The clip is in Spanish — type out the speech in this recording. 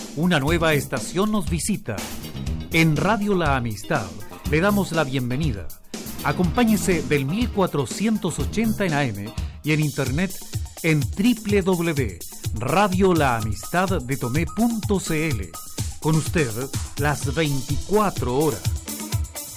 Una nueva estación nos visita. En Radio La Amistad le damos la bienvenida. Acompáñese del 1480 en AM y en internet en www.radiolaamistaddetomé.cl. Con usted las 24 horas.